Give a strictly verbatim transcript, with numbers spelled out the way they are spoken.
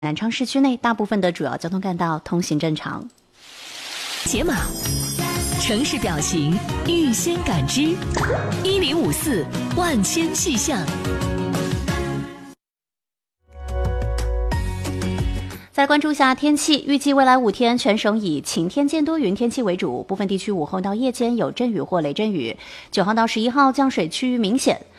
南昌市区内大部分的主要交通干道通行正常。 解码，城市表情预先感知，一零五四万千气象。 再来关注一下天气，预计未来五天全省以晴天间多云天气为主，部分地区午后到夜间有阵雨或雷阵雨。九号到十一号降水区域明显，